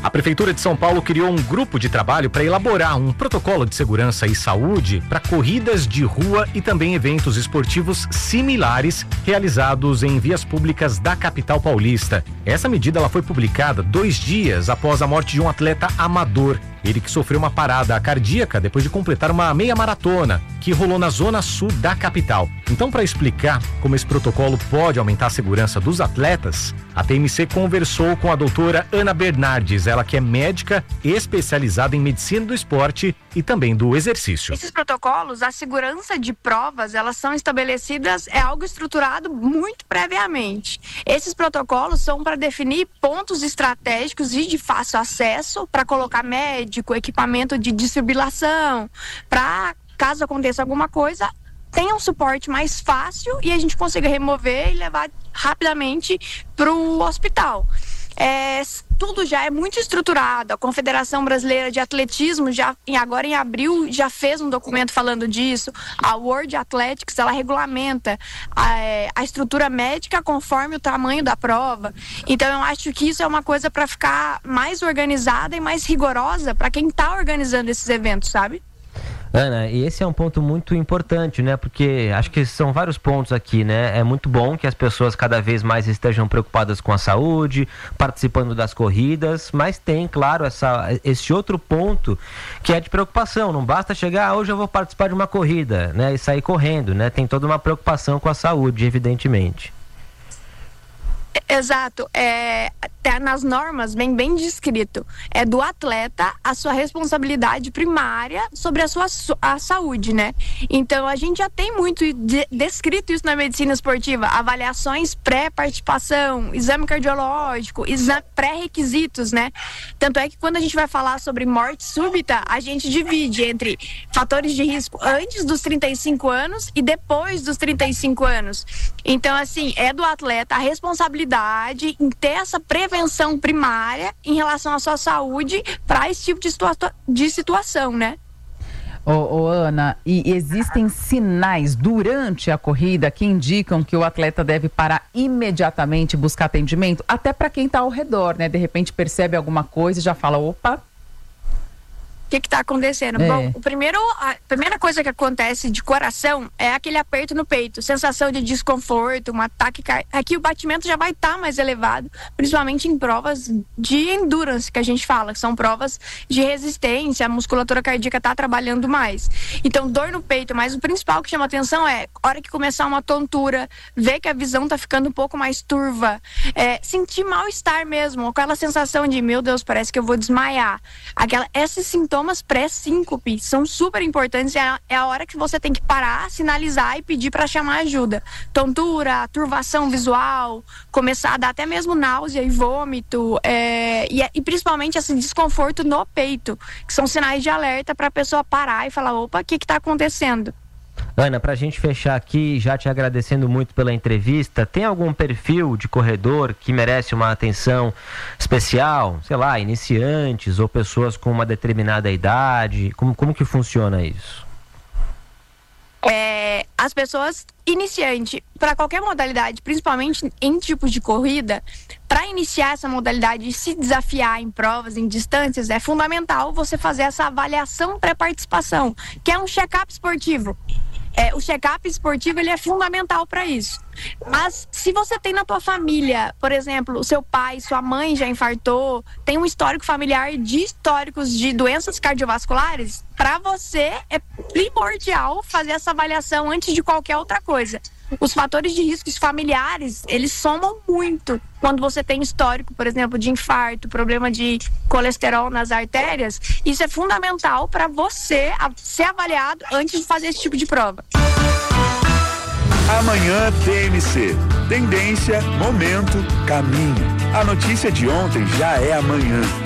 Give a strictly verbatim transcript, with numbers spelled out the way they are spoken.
A Prefeitura de São Paulo criou um grupo de trabalho para elaborar um protocolo de segurança e saúde para corridas de rua e também eventos esportivos similares realizados em vias públicas da capital paulista. Essa medida ela foi publicada dois dias após a morte de um atleta amador. Ele que sofreu uma parada cardíaca depois de completar uma meia maratona que rolou na zona sul da capital. Então, para explicar como esse protocolo pode aumentar a segurança dos atletas, a T M C conversou com a doutora Ana Bernardes, ela que é médica especializada em medicina do esporte e também do exercício. Esses protocolos, a segurança de provas, elas são estabelecidas, é algo estruturado muito previamente. Esses protocolos são para definir pontos estratégicos e de fácil acesso para colocar médico, equipamento de desfibrilação, para caso aconteça alguma coisa, tenha um suporte mais fácil e a gente consiga remover e levar rapidamente para o hospital. É, tudo já é muito estruturado. A Confederação Brasileira de Atletismo, já, agora em abril, já fez um documento falando disso. A World Athletics, ela regulamenta a, a estrutura médica conforme o tamanho da prova. Então, eu acho que isso é uma coisa para ficar mais organizada e mais rigorosa para quem está organizando esses eventos, sabe? Ana, e esse é um ponto muito importante, né? Porque acho que são vários pontos aqui, né? É muito bom que as pessoas cada vez mais estejam preocupadas com a saúde, participando das corridas, mas tem, claro, essa, esse outro ponto que é de preocupação. Não basta chegar, ah, hoje eu vou participar de uma corrida, né? E sair correndo, né? Tem toda uma preocupação com a saúde, evidentemente. Exato, é, tá nas normas bem, bem descrito, é do atleta a sua responsabilidade primária sobre a sua a saúde, né? Então a gente já tem muito de, descrito isso na medicina esportiva, avaliações pré-participação, exame cardiológico, exame, pré-requisitos, né? Tanto é que quando a gente vai falar sobre morte súbita, a gente divide entre fatores de risco antes dos trinta e cinco anos e depois dos trinta e cinco anos. Então, assim, é do atleta a responsabilidade em ter essa prevenção primária em relação à sua saúde para esse tipo de, situa- de situação, né? Ô, ô, Ana, e existem sinais durante a corrida que indicam que o atleta deve parar imediatamente e buscar atendimento? Até para quem está ao redor, né? De repente percebe alguma coisa e já fala, opa... O que está acontecendo? É. Bom, o primeiro, a primeira coisa que acontece de coração é aquele aperto no peito, sensação de desconforto, um ataque cardíaco. Aqui o batimento já vai estar tá mais elevado, principalmente em provas de endurance, que a gente fala, que são provas de resistência, a musculatura cardíaca está trabalhando mais. Então, dor no peito, mas o principal que chama atenção é, a hora que começar uma tontura, ver que a visão está ficando um pouco mais turva, é, sentir mal-estar mesmo, aquela sensação de, meu Deus, parece que eu vou desmaiar. Aquela, esses sintomas Sintomas pré-síncope são super importantes, é a, é a hora que você tem que parar, sinalizar e pedir para chamar ajuda. Tontura, turvação visual, começar a dar até mesmo náusea e vômito, é, e, e principalmente esse desconforto no peito, que são sinais de alerta para a pessoa parar e falar, opa, o que está acontecendo? Ana, pra gente fechar aqui, já te agradecendo muito pela entrevista, tem algum perfil de corredor que merece uma atenção especial? Sei lá, iniciantes ou pessoas com uma determinada idade? Como, como que funciona isso? É, as pessoas iniciantes, para qualquer modalidade, principalmente em tipos de corrida, para iniciar essa modalidade e se desafiar em provas, em distâncias, é fundamental você fazer essa avaliação pré-participação, que é um check-up esportivo. É, o check-up esportivo ele é fundamental para isso. Mas se você tem na tua família, por exemplo, o seu pai, sua mãe já infartou, tem um histórico familiar de históricos de doenças cardiovasculares, para você é primordial fazer essa avaliação antes de qualquer outra coisa. Os fatores de riscos familiares, eles somam muito quando você tem histórico, por exemplo, de infarto, problema de colesterol nas artérias. Isso é fundamental para você ser avaliado antes de fazer esse tipo de prova. Amanhã T M C. Tendência, momento, caminho. A notícia de ontem já é amanhã.